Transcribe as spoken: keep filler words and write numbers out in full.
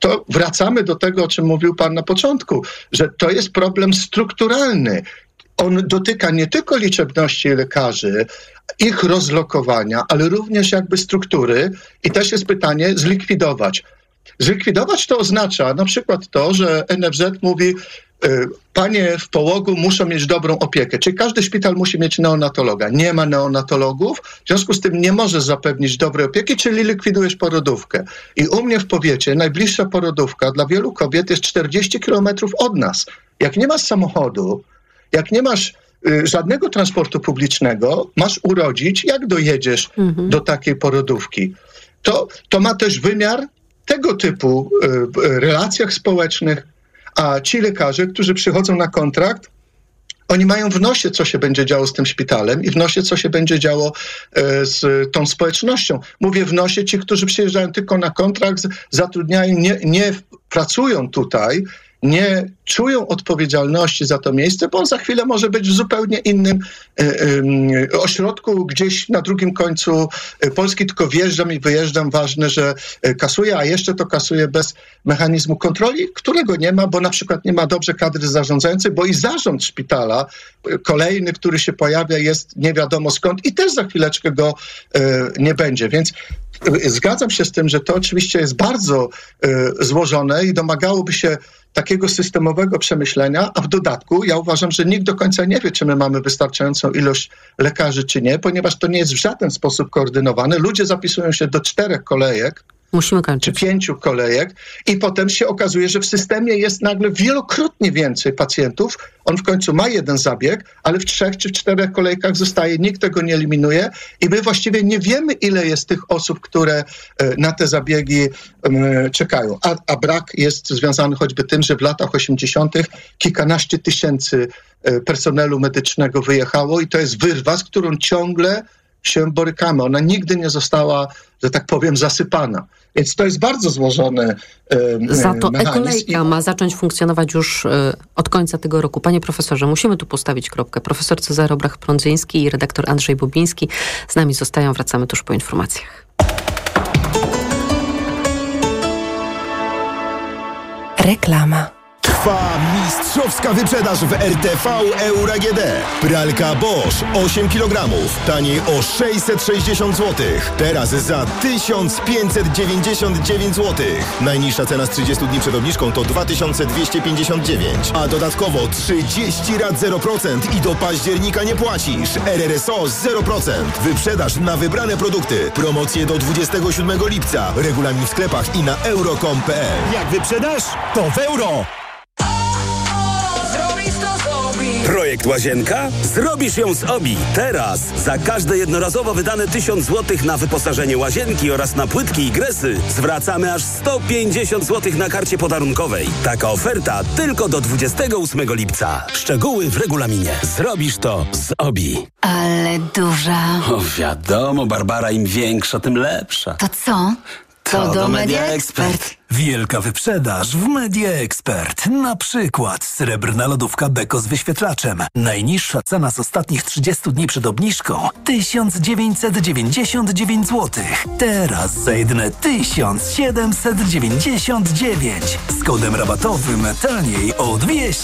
to wracamy do tego, o czym mówił pan na początku, że to jest problem strukturalny. On dotyka nie tylko liczebności lekarzy, ich rozlokowania, ale również jakby struktury i też jest pytanie zlikwidować. Zlikwidować to oznacza na przykład to, że N F Z mówi, panie w połogu muszą mieć dobrą opiekę, czyli każdy szpital musi mieć neonatologa. Nie ma neonatologów, w związku z tym nie możesz zapewnić dobrej opieki, czyli likwidujesz porodówkę. I u mnie w powiecie najbliższa porodówka dla wielu kobiet jest czterdzieści kilometrów od nas. Jak nie masz samochodu, jak nie masz y, żadnego transportu publicznego, masz urodzić, jak dojedziesz mhm. do takiej porodówki? To, to ma też wymiar tego typu y, y, relacjach społecznych, a ci lekarze, którzy przychodzą na kontrakt, oni mają w nosie, co się będzie działo z tym szpitalem i w nosie, co się będzie działo y, z tą społecznością. Mówię w nosie, ci, którzy przyjeżdżają tylko na kontrakt, zatrudniają, nie, nie pracują tutaj, nie czują odpowiedzialności za to miejsce, bo on za chwilę może być w zupełnie innym y, y, ośrodku, gdzieś na drugim końcu Polski, tylko wjeżdżam i wyjeżdżam, ważne, że kasuję, a jeszcze to kasuję bez mechanizmu kontroli, którego nie ma, bo na przykład nie ma dobrze kadry zarządzającej, bo i zarząd szpitala, kolejny, który się pojawia, jest nie wiadomo skąd i też za chwileczkę go y, nie będzie, więc y, zgadzam się z tym, że to oczywiście jest bardzo y, złożone i domagałoby się takiego systemowego przemyślenia, a w dodatku ja uważam, że nikt do końca nie wie, czy my mamy wystarczającą ilość lekarzy, czy nie, ponieważ to nie jest w żaden sposób koordynowane. Ludzie zapisują się do czterech kolejek, Musimy kończyć. czy pięciu kolejek i potem się okazuje, że w systemie jest nagle wielokrotnie więcej pacjentów. On w końcu ma jeden zabieg, ale w trzech czy w czterech kolejkach zostaje, nikt tego nie eliminuje i my właściwie nie wiemy, ile jest tych osób, które na te zabiegi um, czekają. A, a brak jest związany choćby tym, że w latach osiemdziesiątych kilkanaście tysięcy personelu medycznego wyjechało i to jest wyrwa, z którą ciągle się borykamy. Ona nigdy nie została, że tak powiem, zasypana. Więc to jest bardzo złożony e, Za to mechanizm. e-kolejka ma zacząć funkcjonować już e, od końca tego roku. Panie profesorze, musimy tu postawić kropkę. Profesor Cezary Obrach-Prądzyński i redaktor Andrzej Bobiński z nami zostają. Wracamy tuż po informacjach. Reklama. Trwa mistrzowska wyprzedaż w R T V Euro A G D. Pralka Bosch osiem kilogramów, taniej o sześćset sześćdziesiąt złotych. Teraz za tysiąc pięćset dziewięćdziesiąt dziewięć złotych. Najniższa cena z trzydziestu dni przed obniżką to dwa tysiące dwieście pięćdziesiąt dziewięć, a dodatkowo trzydzieści rat zero procent i do października nie płacisz. R R S O zero procent. Wyprzedaż na wybrane produkty. Promocje do dwudziestego siódmego lipca. Regulamin w sklepach i na euro kropka com kropka p l. Jak wyprzedasz, to w euro! Projekt Łazienka? Zrobisz ją z O B I. Teraz za każde jednorazowo wydane tysiąc złotych na wyposażenie łazienki oraz na płytki i gresy zwracamy aż sto pięćdziesiąt złotych na karcie podarunkowej. Taka oferta tylko do dwudziestego ósmego lipca. Szczegóły w regulaminie. Zrobisz to z O B I. Ale duża. O wiadomo, Barbara, im większa, tym lepsza. To co? To, To do do Media Media Expert. Wielka wyprzedaż w Media Expert. Na przykład srebrna lodówka Beko z wyświetlaczem. Najniższa cena z ostatnich trzydziestu dni przed obniżką tysiąc dziewięćset dziewięćdziesiąt dziewięć złotych. Teraz za jedyne tysiąc siedemset dziewięćdziesiąt dziewięć. Z kodem rabatowym taniej o dwieście